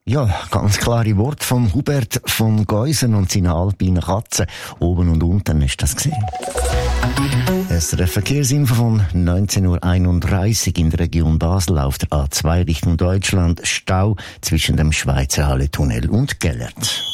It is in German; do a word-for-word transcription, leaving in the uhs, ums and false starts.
Ja, ganz klare Worte von Hubert von Geusen und seinen alpinen Katzen. Oben und unten ist das gesehen. S R F Verkehrsinfo von neunzehn Uhr einunddreißig in der Region Basel auf der A zwei Richtung Deutschland. Stau zwischen dem Schweizerhalle-Tunnel und Gellert.